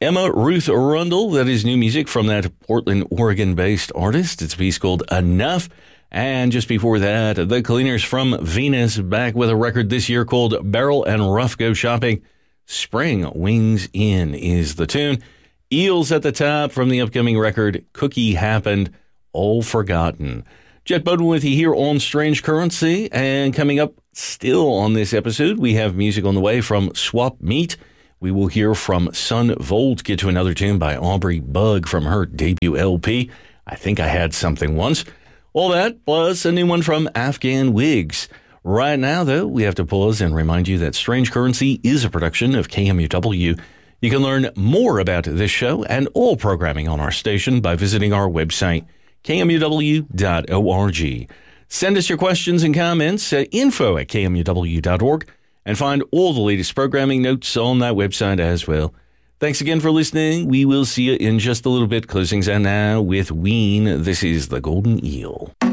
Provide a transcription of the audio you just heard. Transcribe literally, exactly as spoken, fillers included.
Emma Ruth Arundel. That is new music from that Portland, Oregon-based artist. It's a piece called Enough. And just before that, The Cleaners from Venus, back with a record this year called Barrel and Rough Go Shopping. Spring Wings In is the tune. Eels at the top from the upcoming record Cookie Happened, All Forgotten. Jet Bowden with you here on Strange Currency, and coming up still on this episode, we have music on the way from Swap Meet. We will hear from Sun Volt, get to another tune by Aubrey Bug from her debut L P, I Think I Had Something Once. All that, plus a new one from Afghan Wigs. Right now, though, we have to pause and remind you that Strange Currency is a production of K M U W. You can learn more about this show and all programming on our station by visiting our website, K M U W dot org. Send us your questions and comments at info at K M U W dot org and find all the latest programming notes on that website as well. Thanks again for listening. We will see you in just a little bit. Closings are now with Ween. This is The Golden Eel.